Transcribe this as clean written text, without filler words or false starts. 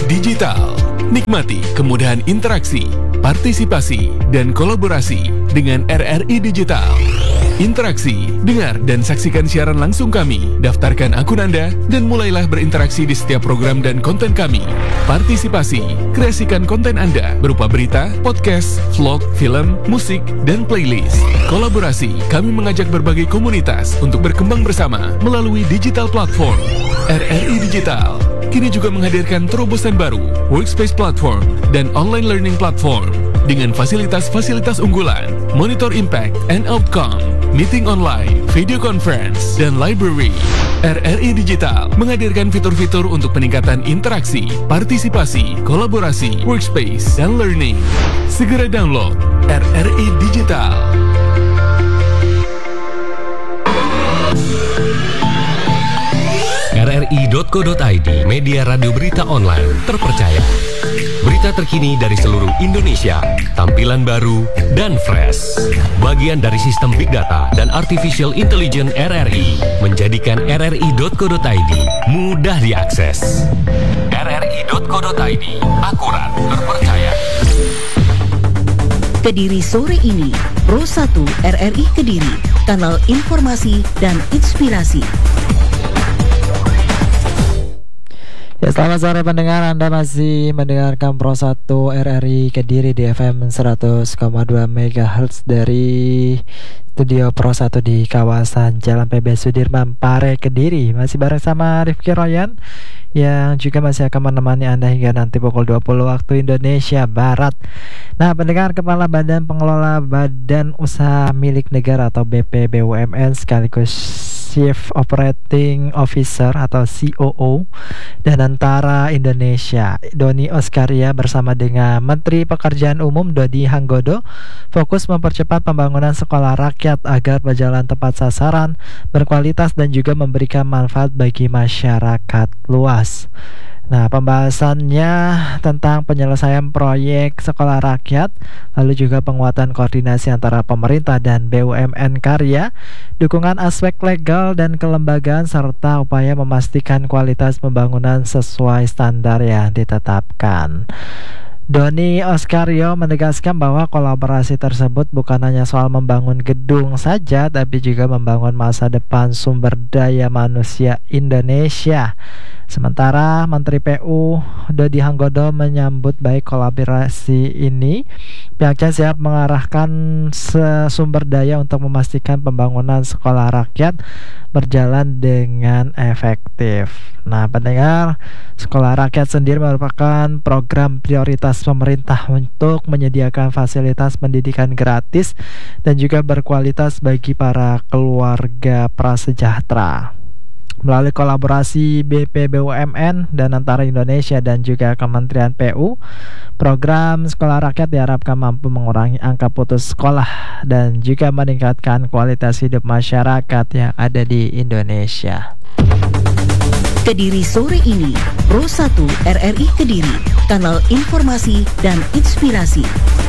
Digital. Nikmati kemudahan interaksi, partisipasi, dan kolaborasi dengan RRI Digital. Interaksi, dengar dan saksikan siaran langsung kami, daftarkan akun Anda, dan mulailah berinteraksi di setiap program dan konten kami. Partisipasi, kreasikan konten Anda berupa berita, podcast, vlog, film, musik, dan playlist. Kolaborasi, kami mengajak berbagai komunitas untuk berkembang bersama melalui digital platform. RRI Digital kini juga menghadirkan terobosan baru, workspace platform, dan online learning platform dengan fasilitas-fasilitas unggulan, monitor impact and outcome, meeting online, video conference, dan library. RRI Digital menghadirkan fitur-fitur untuk peningkatan interaksi, partisipasi, kolaborasi, workspace, dan learning. Segera download RRI Digital. RRI.co.id, media radio berita online terpercaya. Berita terkini dari seluruh Indonesia, tampilan baru dan fresh. Bagian dari sistem Big Data dan Artificial Intelligence RRI menjadikan RRI.co.id mudah diakses. RRI.co.id, akurat, terpercaya. Kediri sore ini, Pro 1 RRI Kediri, kanal informasi dan inspirasi. Ya, selamat sore pendengar, Anda masih mendengarkan Pro 1 RRI Kediri di FM 100,2 MHz dari studio Pro 1 di kawasan Jalan PB Sudirman, Pare, Kediri. Masih bareng sama Rifki Royan yang juga masih akan menemani Anda hingga nanti pukul 20 waktu Indonesia Barat. Nah, pendengar, Kepala Badan Pengelola Badan Usaha Milik Negara atau BPBUMN sekaligus Chief Operating Officer atau COO dan Antara Indonesia, Doni Oskaria, bersama dengan Menteri Pekerjaan Umum Dodi Hanggodo fokus mempercepat pembangunan sekolah rakyat agar berjalan tepat sasaran, berkualitas dan juga memberikan manfaat bagi masyarakat luas. Nah, pembahasannya tentang penyelesaian proyek sekolah rakyat, lalu juga penguatan koordinasi antara pemerintah dan BUMN karya, dukungan aspek legal dan kelembagaan, serta upaya memastikan kualitas pembangunan sesuai standar yang ditetapkan. Doni Oskario menegaskan bahwa kolaborasi tersebut bukan hanya soal membangun gedung saja, tapi juga membangun masa depan sumber daya manusia Indonesia. Sementara Menteri PU Dodi Hanggodo menyambut baik kolaborasi ini. Pihaknya siap mengarahkan sumber daya untuk memastikan pembangunan sekolah rakyat berjalan dengan efektif. Nah, pendengar, sekolah rakyat sendiri merupakan program prioritas pemerintah untuk menyediakan fasilitas pendidikan gratis dan juga berkualitas bagi para keluarga prasejahtera. Melalui kolaborasi BPBUMN dan Antara Indonesia dan juga Kementerian PU, program sekolah rakyat diharapkan mampu mengurangi angka putus sekolah dan juga meningkatkan kualitas hidup masyarakat yang ada di Indonesia. Kediri sore ini, Pro 1 RRI Kediri, kanal informasi dan inspirasi.